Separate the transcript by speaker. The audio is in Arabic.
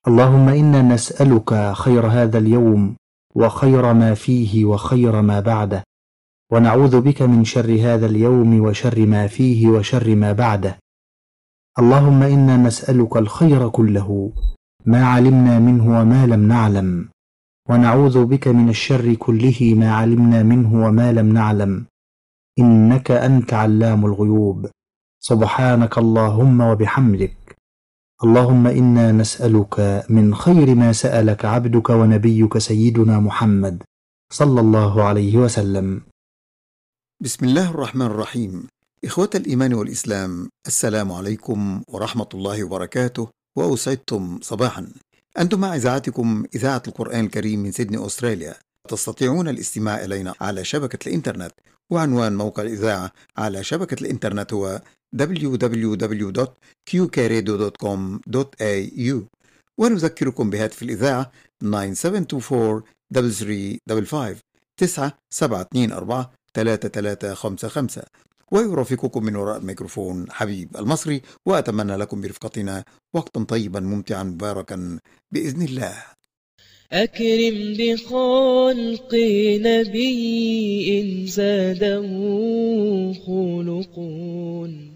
Speaker 1: اللهم إنا نسألك خير هذا اليوم وخير ما فيه وخير ما بعده، ونعوذ بك من شر هذا اليوم وشر ما فيه وشر ما بعده. اللهم إنا نسألك الخير كله، ما علمنا منه وما لم نعلم، ونعوذ بك من الشر كله، ما علمنا منه وما لم نعلم، إنك أنت علام الغيوب. سبحانك اللهم وبحمدك. اللهم إنا نسألك من خير ما سألك عبدك ونبيك سيدنا محمد صلى الله عليه وسلم.
Speaker 2: بسم الله الرحمن الرحيم. إخوة الإيمان والإسلام، السلام عليكم ورحمة الله وبركاته، وأسعدتم صباحا. أنتم مع إذاعتكم إذاعة القرآن الكريم من سيدني أستراليا. تستطيعون الاستماع إلينا على شبكة الإنترنت، وعنوان موقع الإذاعة على شبكة الإنترنت هو www.qkradio.com.au. ونذكركم بهاتف الإذاعة 9724 3355 3355. ويرافقكم من وراء الميكروفون حبيب المصري، وأتمنى لكم برفقتنا وقتا طيبا ممتعا مباركا بإذن الله.
Speaker 3: أكرم بخلق نبي زاده خلق